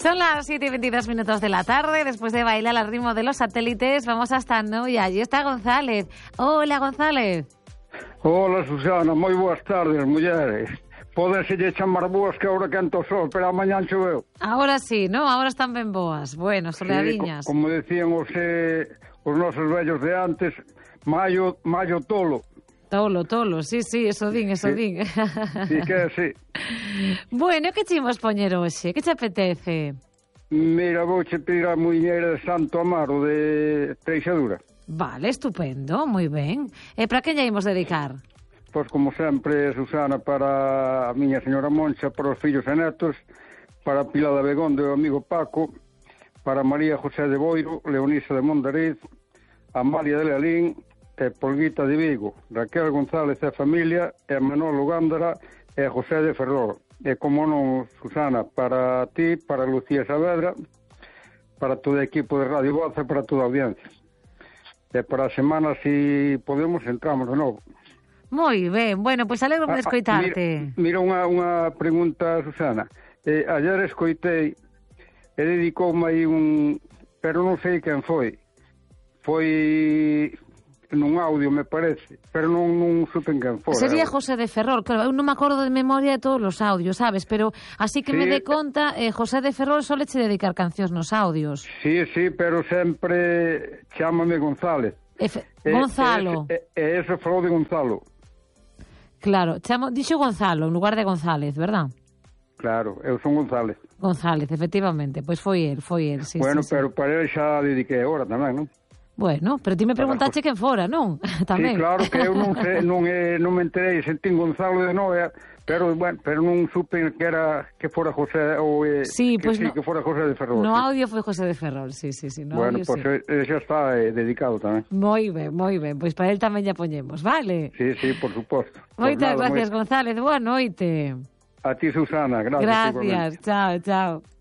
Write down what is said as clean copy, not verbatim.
Son las 7:22 de la tarde. Después de bailar al ritmo de los satélites, vamos hasta Noia. Allí está González. Hola, González. Hola, Susana. Moi boas tardes, mulleres. Pódense lle chamar boas que agora quento o sol, pero amanhã choveu. Ahora sí, ¿no? Ahora están ben boas. Bueno, soleadiñas. Como decían os nosos vellos de antes, maio tolo. Tolo, sí, eso din. Sí que sí. Bueno, que te imos poñer hoxe? Que te apetece? Mira, vouche pedir a muñeira de Santo Amaro de Treixadura. Vale, estupendo, moi ben. E para que lle imos dedicar? Pois como sempre, Susana, para a miña señora Moncha, para os fillos e netos, para Pilar de Begondo e o amigo Paco, para María José de Boiro, Leonisa de Mondariz, Amalia de Lalín e Polguita de Vigo, Raquel González e familia, e Manolo Gándara e José de Ferrol. E como non, Susana, para ti, para Lucía Saavedra, para todo o equipo de Radio Voz e para toda a audiencia. E para a semana, si podemos, entramos de novo. Moi ben, bueno, pois alegro de escoitarte. Mira unha pregunta, Susana. Ayer escoitei e dedicoume aí pero non sei quen foi. Foi nun audio, me parece, pero non supe quen foi. Sería José de Ferrol, claro, eu non me acordo de memoria de todos os audios, sabes? Pero así que sí, me dé conta, José de Ferrol soleche dedicar cancións nos audios. Sí, pero sempre chámame González. Gonzalo. E eso falou de Gonzalo. Claro, dixo Gonzalo en lugar de González, verdad? Claro, eu son González. González, efectivamente, pois foi el, sí. Bueno, sí, pero para ele xa dediquei agora tamén, non? Bueno, pero ti me preguntaste quen fora, non? Tamén. Sí, claro que eu non sei, non me enterei, sentín Gonzalo de Noia, pero bueno, pero non supe que fora José ou sí, pues que fora José de Ferrol. No sí. audio foi José de Ferrol, sí. No bueno, audio, pois pues, xa está dedicado tamén. Moi ben, pois para el tamén ya poñemos, vale? Sí, por suposto. Moitas gracias, González, boa noite. A ti, Susana, gracias. Chao.